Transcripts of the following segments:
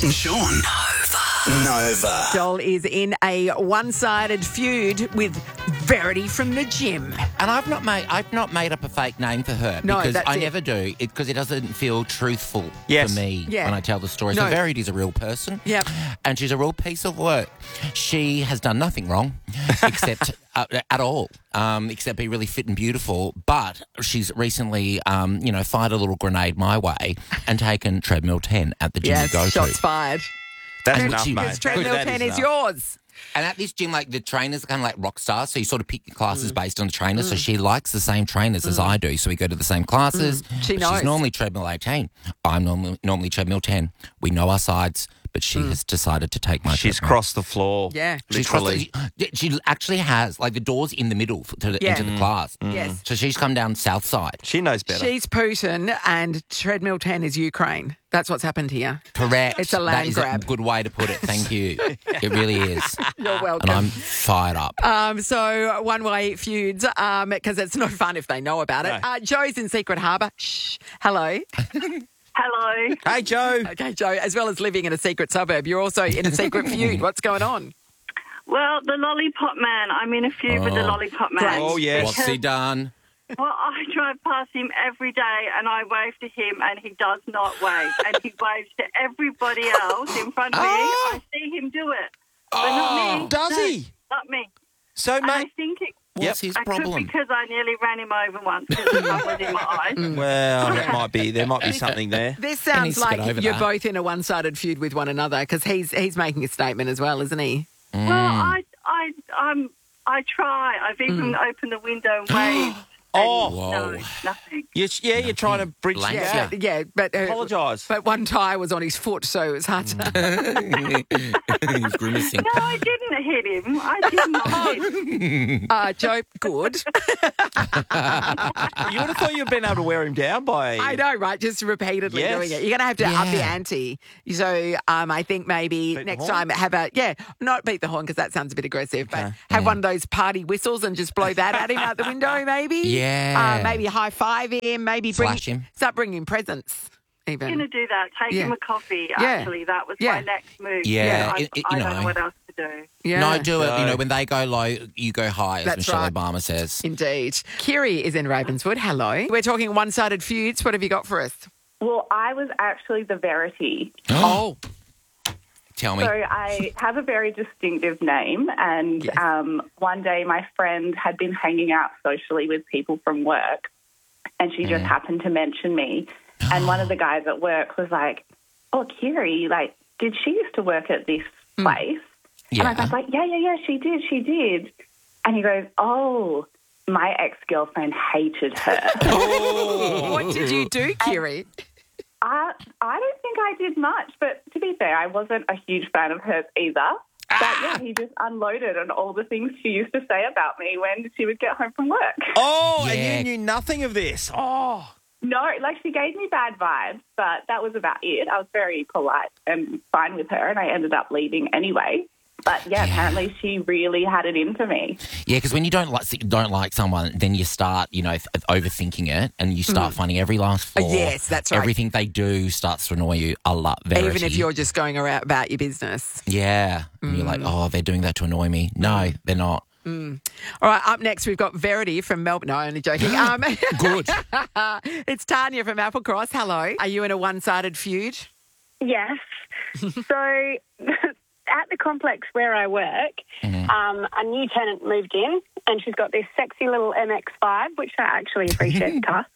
and Sean. Nova. Joel is in a one-sided feud with Verity from the gym. And I've not made up a fake name for her No, because that's I it. never do because it doesn't feel truthful Yes. for me Yeah. when I tell the story. No. So Verity's a real person. Yep. And she's a real piece of work. She has done nothing wrong except at all, except be really fit and beautiful. But she's recently, fired a little grenade my way and taken treadmill 10 at the gym Yes, you go shots to. fired. That's And enough, she- mate. Because treadmill That 10 is enough. yours. And at this gym, like, the trainers are kind of like rock stars, so you sort of pick your classes based on the trainers. So she likes the same trainers as I do, so we go to the same classes. She But knows. She's normally treadmill 18. I'm normally treadmill 10. We know our sides, but she has decided to take my She's treadmill. crossed the floor. Yeah. She's literally. She actually has, like, the door's in the middle to Yeah. enter the class. Yes. So she's come down south side. She knows better. She's Putin and treadmill 10 is Ukraine. That's what's happened here. Correct. It's a land That is grab. a good way to put it. Thank you. It really is. You're welcome. And I'm fired up. So one-way feuds, because it's not fun if they know about it. No. Joe's in Secret Harbour. Shh. Hello. Hello. Hey, Joe. Okay, Joe, as well as living in a secret suburb, you're also in a secret feud. What's going on? Well, the lollipop man. I'm in a feud with the Oh. lollipop man. Great. Oh, yes. What's he done? Well, I drive past him every day and I wave to him and he does not wave. And he waves to everybody else in front of me. I see him do it. But not me. Does he? Not me. So, And I mate. think it What's his I could problem? because I nearly ran him over once because the sun was in my eyes. Well, there might be something there. This needs sounds to get like over you're that. both in a one-sided feud with one another because he's making a statement as well, isn't he? Well, I try. I've even opened the window and waved. Oh, Whoa. No, nothing. you're trying to bridge Blank. the gap. Yeah, but Apologise. But one tyre was on his foot, so it was hard to. He's grimacing. No, I didn't hit him. I did not hit him. Joe, good. You would have thought you'd been able to wear him down by... I know, right? Just repeatedly Yes. doing it. You're going to have to up the Yeah. ante. So I think maybe Beat the next horn? time not beat the horn because that sounds a bit aggressive, but have one of those party whistles and just blow that at him out the window, maybe. Yeah. Maybe high five him. Maybe Slash him. Start bringing presents. I'm Even. going to do that. Take Yeah. him a coffee, Yeah. actually. That was Yeah. my next move. Yeah, I you don't know. know what else to do. Yeah. No, do it. No. When they go low, you go high, as That's Michelle right. Obama says. Indeed. Kiri is in Ravenswood. Hello. We're talking one-sided feuds. What have you got for us? Well, I was actually the Verity. Oh. Tell me. So I have a very distinctive name, and Yes. one day my friend had been hanging out socially with people from work, and she just happened to mention me. And one of the guys at work was like, "Oh, Kiri, like, did she used to work at this place?" And I was like, yeah, she did. And he goes, "Oh, my ex-girlfriend hated her." What did you do, Kiri? I don't think I did much, but to be fair, I wasn't a huge fan of hers either. But yeah, he just unloaded on all the things she used to say about me when she would get home from work. Oh, Yeah. and you knew nothing of this. Oh. No, like she gave me bad vibes, but that was about it. I was very polite and fine with her, and I ended up leaving anyway. But yeah, apparently she really had it in for me. Yeah, because when you don't like someone, then you start, overthinking it, and you start finding every last flaw. Yes, that's right. Everything they do starts to annoy you a lot. Verity. Even if you're just going around about your business. Yeah. And you're like, oh, they're doing that to annoy me. No, they're not. All right, up next we've got Verity from Melbourne. No, only joking. Good. It's Tanya from Applecross. Hello. Are you in a one-sided feud? Yes. So at the complex where I work, a new tenant moved in and she's got this sexy little MX-5, which I actually appreciate the car.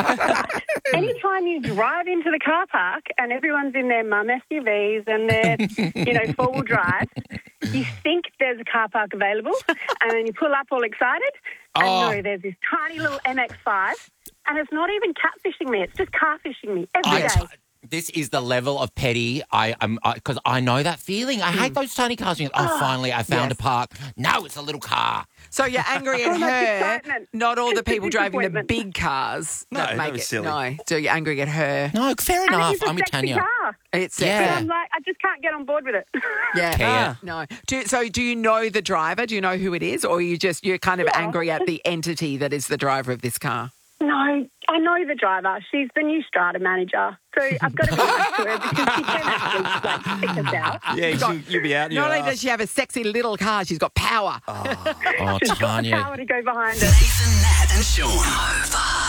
Anytime you drive into the car park and everyone's in their mum SUVs and their, four-wheel drive, you think there's a car park available and then you pull up all excited and no, there's this tiny little MX-5 and it's not even catfishing me, it's just car fishing me every day. This is the level of petty because I know that feeling. I hate those tiny cars. Finally, I found a park. No, it's a little car. So you're angry at So much her, excitement. not all the people driving the Disappointment. big cars that No, make that was it. silly. No, so you're angry at her. No, fair And enough. it is a I'm with sexy Tanya. car. It's Yeah. sexy. But I'm like, I just can't get on board with it. Yeah. Kia. No. Do you know the driver? Do you know who it is? Or you're kind of angry at the entity that is the driver of this car? No, I know the driver. She's the new strata manager. So I've got to be nice to her because she can actually herself. Yeah, you'll be out in your Not only does ass. she have a sexy little car, she's got power. Oh, She's got the Tanya. power to go behind it. Nathan, Nat, and Sean. Nova.